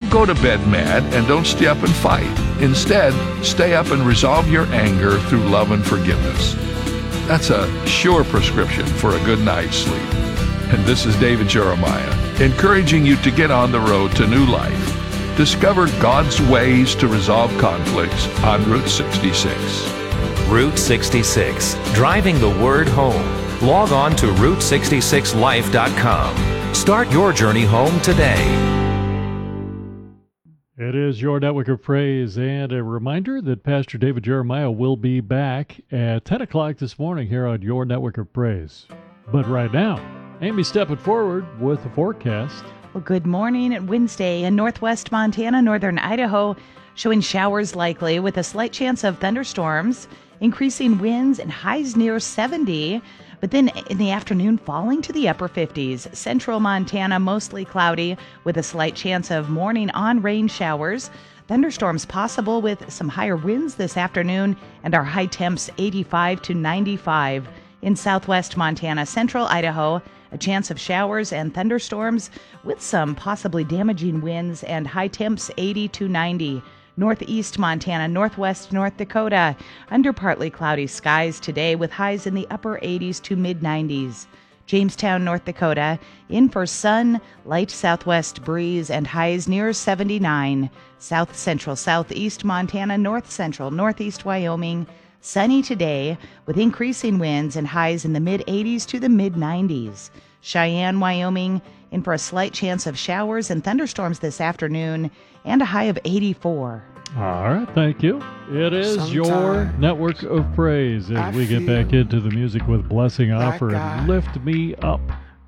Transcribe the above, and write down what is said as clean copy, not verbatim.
Don't go to bed mad and don't stay up and fight. Instead, stay up and resolve your anger through love and forgiveness. That's a sure prescription for a good night's sleep. And this is David Jeremiah, encouraging you to get on the road to new life. Discover God's ways to resolve conflicts on Route 66. Route 66, driving the word home. Log on to Route66Life.com. Start your journey home today. It is your Network of Praise, and a reminder that Pastor David Jeremiah will be back at 10 o'clock this morning here on your Network of Praise. But right now, Amy stepping forward with the forecast. Well, good morning. Wednesday in northwest Montana, northern Idaho, showing showers likely with a slight chance of thunderstorms, increasing winds and highs near 70. But then in the afternoon, falling to the upper 50s. Central Montana, mostly cloudy with a slight chance of morning on rain showers. Thunderstorms possible with some higher winds this afternoon, and our high temps 85 to 95. In southwest Montana, central Idaho, a chance of showers and thunderstorms with some possibly damaging winds and high temps 80 to 90. Northeast Montana, northwest North Dakota, under partly cloudy skies today with highs in the upper 80s to mid-90s. Jamestown, North Dakota, in for sun, light southwest breeze, and highs near 79. South central, southeast Montana, north central, northeast Wyoming, sunny today with increasing winds and highs in the mid-80s to the mid-90s. Cheyenne, Wyoming, in for a slight chance of showers and thunderstorms this afternoon and a high of 84. All right, thank you. It is your Network of Praise as we get back into the music with Blessing Offer and Lift Me Up.